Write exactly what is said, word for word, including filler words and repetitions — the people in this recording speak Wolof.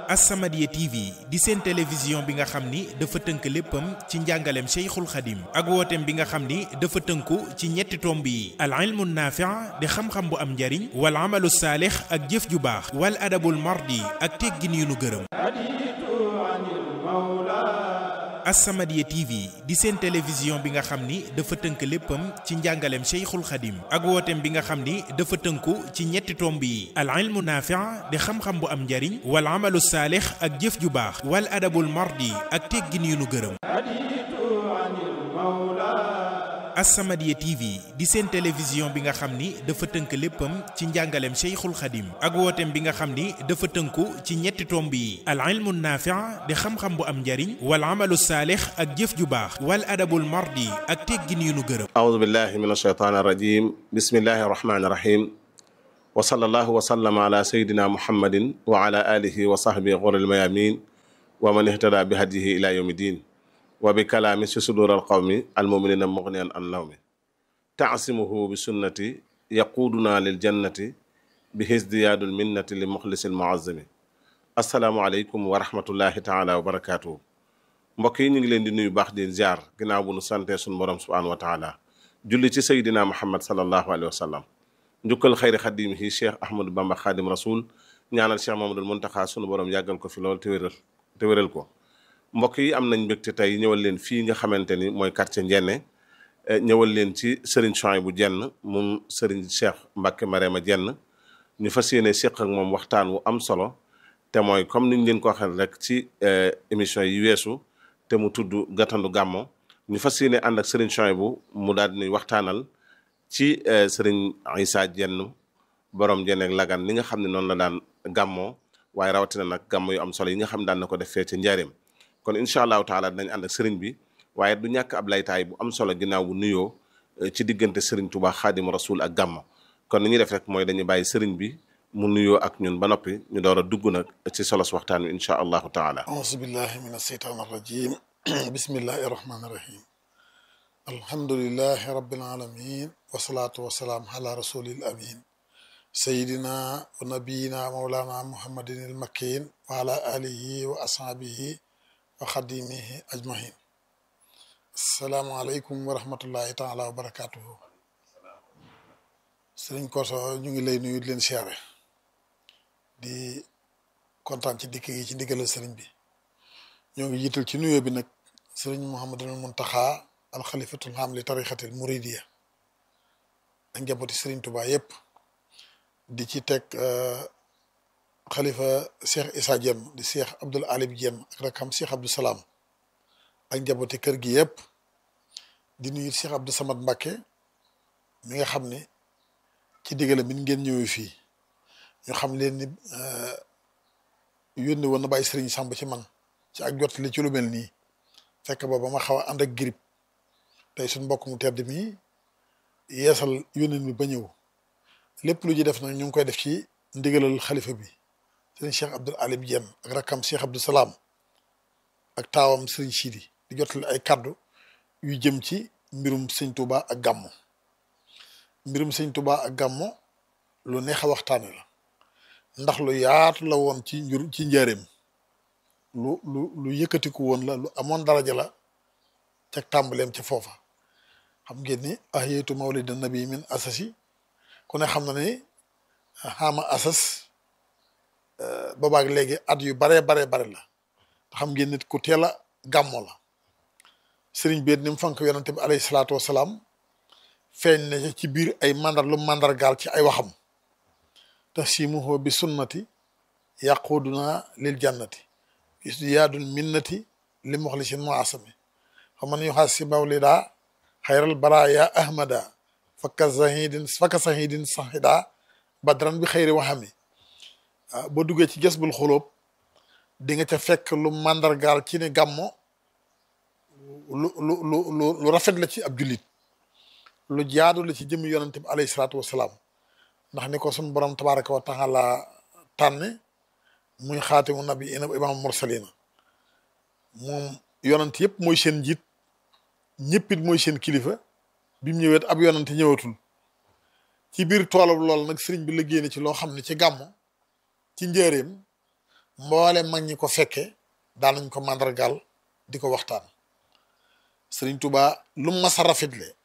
As-Samadiyya T V di seen télévision bi nga xam ni dafa tënk léppam ci njàngaleem Cheikhul Khadim ak wooteem bi nga xam ni dafa tënku ci ñetti tomb yi al ilmu naafi' di xam-xam bu am njariñ wal amalu saalix ak jëf ju baax wal adabul mardi ak teggin yu nu gërëm. As-Samadiyya T V di seen télévision bi nga xam ni dafa tënk léppam ci njàngaleem Cheikhul Khadim ak wooteem bi nga xam ni dafa tënku ci ñetti tomb yi al ilmu naafi' di xam-xam bu am njariñ wal amalu saalix ak jëf ju baax wal adabul mardi ak teggin yu nu gërëm. As-Samadiyya T V di seen télévision bi nga xam ni dafa tënk léppam ci njàngaleem Cheikhul Khadim ak wooteem bi nga xam ni dafa tënku ci ñetti tomb yi al ilmu naafi' di xam-xam bu am njariñ wal amalu saalix ak jëf ju baax wal adabul mardi ak teggin yu nu gërëm. A'uuzu billahi mina shaytaani rajiim bismillahi rahmaani rahiim wa sallallahu wa sallama ala sayyidina muhammadin wa ala alihi wa sahbihi ghurril mayamin wa man ihtada bi hadihi ila yawmi din wa bi kalaami si sudur al qawmi al muminina mughniyan an nawmi taasimuhu bi sunnati yaquuduna lil jannati bi hisdiyaadul minnati li muxlisil muazzami assalaamu aleykum wa rahmatullahi taala wa barakaatuhu. mbokk yi ñu ngi leen di nuyu baax di ziar ginnaaw bu nu santee suñu borom subhaanahu wa taala julli ci saydina muhammad sallallahu alayhi wa sallam njukkal xayri xadimihi cheikh ahmadou bamba xaadim rasul ñaanal cheikh mamadul muntaxa sunu borom yàggal ko fi lool te wéral te wéral ko. mbokk yi am nañ mbégte tey ñëwal leen fii nga xamante ni mooy quartier Njenne ñëwal leen ci Serigne Souhaïbou Diène moom Serigne Cheikh Mbacke Marema Diène ñu fas yéene séq ak moom waxtaan wu am solo te mooy comme niñ leen ko waxee rek ci émission yi weesu te mu tudd gàttandu gàmmo ñu fas yéene ànd ak Serigne Souhaïbou mu daal di waxtaanal ci Serigne Issa Diène borom Diène ak Lagan li nga xam ne noonu la daan gàmmoo waaye rawatina nag gàmmo yu am solo yi nga xam daan na ko def fee ci njaareem. kon incha allahu taala dinañ ànd ak sëriñ bi waaye du ñàkk ab laytaay bu am solo ginnaaw bu nuyoo ci diggante sëriñ Tuubaa xaadimu rasul ak gàmmo kon ni ñuy def rek mooy dañuy bàyyi sëriñ bi mu nuyoo ak ñun ba noppi ñu door a dugg nag ci solos waxtaan wi incha allahu taala. auzu billahi min asheytaan arrajim bismillahi arrahmani irrahim alhamdulilahi rabbil alamin wasalaatu wasalaam ala rasulil amin sayidina wa nabiyina mawlana muhammadin il makin wa ala alihi wa ashaabihi wa xadimihi ajmahin asalaamaaleykum wa rahmatullahi taala wa barakatuhu sëriñ Koso ñu ngi lay nuyu di leen siyaare di kontaan ci dikk gi ci ndigalal sëriñ bi ñoo ngi jiital ci nuyoo bi nag sëriñ Muhammadul Muntaxa alxalifatul xam li tarixatil muridiya ak njabooti sëriñ Tuubaa yépp di ci teg xalifa Cheikh Issa Diène di Cheikh Abdoul Alib Diène ak rakam Cheikh Abdou Salaam ak njabooti kër gi yëpp di nuyu Cheikh Abdou Samad Mbacké mi nga xam ne ci diggale bi ngeen ñëwee fii ñu xam leen ni yónni woon na bàyyi Serigne Samb ci man ci ak jot li ci lu mel nii fekk booba ma xaw a ànd ak girip tey suñ mbokk mu tedd mi yeesal yónneen bi ba ñëw lépp lu ji def nag ñu ngi koy def ci ndigalal xalifa bi sëriñ Cheikh Abdoul Alib Diène ak rakkam Cheikh Abdou Salaam ak taawam sëriñ Sidi di jotale ay kaddu yu jëm ci mbirum sëñ Touba ak gàmmo mbirum sëñ Touba ak gàmmo lu neex a waxtaane la ndax lu yaatu la woon ci njur ci njaareem lu lu lu yëkkatiku woon la lu amoon daraja la ca tàmbaleem ca foofa xam ngeen ni ahiyatu mawlid nabi min asasi ku ne xam na ni xaama asas boobaak léegi at yu baree baree bare la te xam ngeen nit ku teel a gàmmo la sëriñ bi ni mu fonk yonante bi alayhi salaatu wasalaam feeñ na ci biir ay mandar lu mandargaal ci ay waxam tasimuhu bi sunnati yaquduna lil jannati isdiyaadul minnati li muxlisin muasami xaman yu xaas si mawlida xayral baraya ahmada fakka sahidin fakka sahidin sahida badran bi xëyri waxami boo duggee ci Jazbul Xuloob di nga ca fekk lu màndargaal ci ne gàmmo lu lu lu lu rafet la ci ab jullit lu jaadu la ci jëmmi yonante bi alayhi salaatu wasalaam ndax ni ko suñu borom tabaraka wa taala tànne muy xaatimu nabiina imaam mursalina moom yonant yëpp mooy seen njiit ñëpp it mooy seen kilifa bi mu ñëwee ab yonante ñëwatul ci biir toolam lool nag sëriñ bi liggéey na ci loo xam ne ci gàmmo ci njëreem mboole mag ñi ko fekke daanañ ko màndargaal di ko waxtaan Sëriñ Tuubaa lu mas a rafetle